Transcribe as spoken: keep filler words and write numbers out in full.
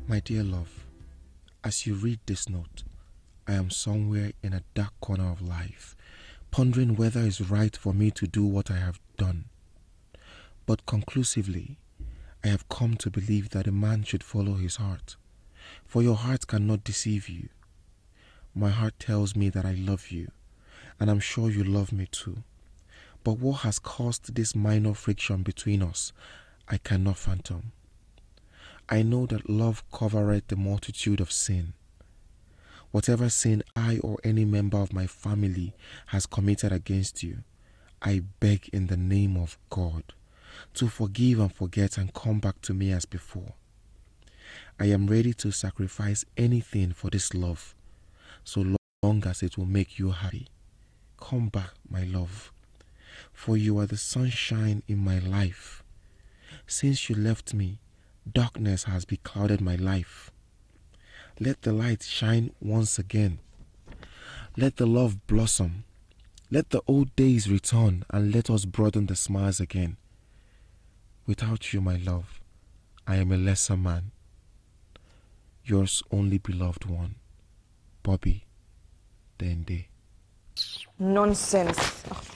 My dear love, as you read this note, I am somewhere in a dark corner of life, pondering whether it's right for me to do what I have done. But conclusively, I have come to believe that a man should follow his heart, for your heart cannot deceive you. My heart tells me that I love you, and I'm sure you love me too. But what has caused this minor friction between us, I cannot fathom. I know that love covereth the multitude of sin. Whatever sin I or any member of my family has committed against you, I beg in the name of God to forgive and forget and come back to me as before. I am ready to sacrifice anything for this love, so long as it will make you happy. Come back, my love, for you are the sunshine in my life. Since you left me, darkness has beclouded my life. Let the light shine once again. Let the love blossom. Let the old days return and let us broaden the smiles again. Without you, my love, I am a lesser man. Yours only beloved one, Bobby Dende. Nonsense. Oh.